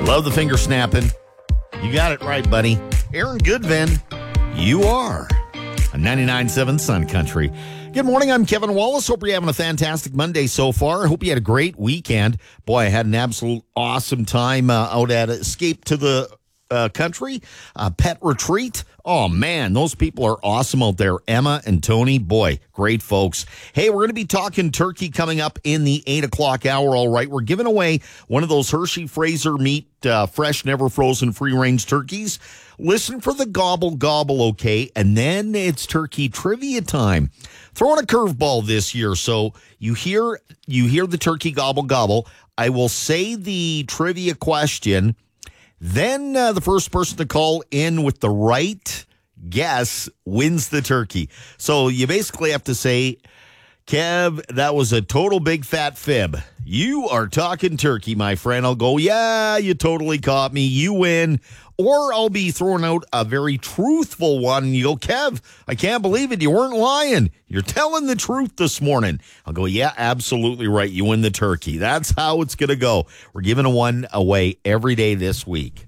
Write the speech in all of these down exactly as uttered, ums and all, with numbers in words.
Love the finger snapping. You got it right, buddy. Aaron Goodvin, you are a ninety-nine point seven Sun Country. Good morning, I'm Kevin Wallace. Hope you're having a fantastic Monday so far. I hope you had a great weekend. Boy, I had an absolute awesome time uh, out at Escape to the uh, Country, uh, Pet Retreat. Oh, man, those people are awesome out there. Emma and Tony, boy, great folks. Hey, we're going to be talking turkey coming up in the eight o'clock hour, all right. We're giving away one of those Hershey Fraser meat, uh, fresh, never frozen, free-range turkeys. Listen for the gobble, gobble, okay? And then it's turkey trivia time. Throwing a curveball this year, so you hear you hear the turkey gobble, gobble. I will say the trivia question. Then uh, the first person to call in with the right guess wins the turkey. So you basically have to say, Kev, that was a total big fat fib. You are talking turkey, my friend. I'll go, yeah, you totally caught me. You win. Or I'll be throwing out a very truthful one. And you go, Kev, I can't believe it. You weren't lying. You're telling the truth this morning. I'll go, yeah, absolutely right. You win the turkey. That's how it's going to go. We're giving a one away every day this week.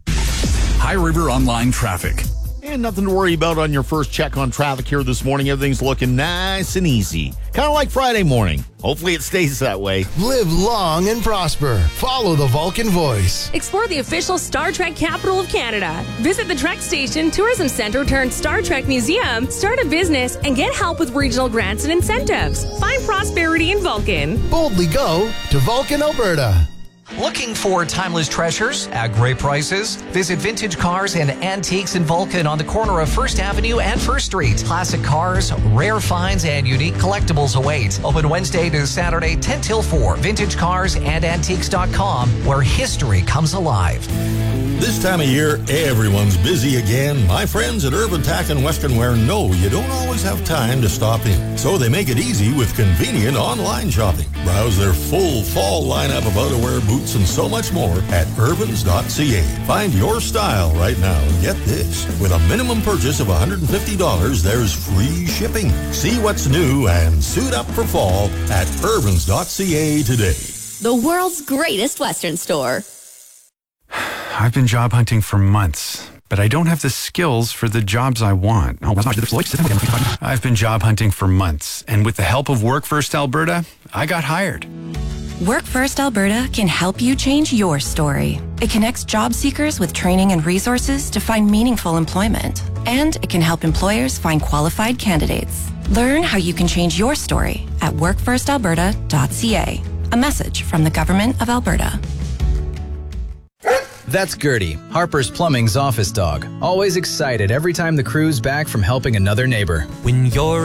High River Online Traffic. And nothing to worry about on your first check on traffic here this morning. Everything's looking nice and easy. Kind of like Friday morning. Hopefully it stays that way. Live long and prosper. Follow the Vulcan Voice. Explore the official Star Trek capital of Canada. Visit the Trek Station Tourism Centre turned Star Trek Museum, start a business, and get help with regional grants and incentives. Find prosperity in Vulcan. Boldly go to Vulcan, Alberta. Looking for timeless treasures at great prices? Visit Vintage Cars and Antiques in Vulcan on the corner of First Avenue and First Street. Classic cars, rare finds, and unique collectibles await. Open Wednesday to Saturday, ten till four. vintage cars and antiques dot com, where history comes alive. This time of year, everyone's busy again. My friends at Urban Tack and Western Wear know you don't always have time to stop in. So they make it easy with convenient online shopping. Browse their full fall lineup of outerwear, boots, and so much more at urbans dot c a. Find your style right now. Get this. With a minimum purchase of one hundred fifty dollars, there's free shipping. See what's new and suit up for fall at urbans dot c a today. The world's greatest Western store. I've been job hunting for months, but I don't have the skills for the jobs I want. I've been job hunting for months, and with the help of Work First Alberta, I got hired. Work First Alberta can help you change your story. It connects job seekers with training and resources to find meaningful employment. And it can help employers find qualified candidates. Learn how you can change your story at work first alberta dot c a. A message from the Government of Alberta. That's Gertie, Harper's Plumbing's office dog. Always excited every time the crew's back from helping another neighbor. When you're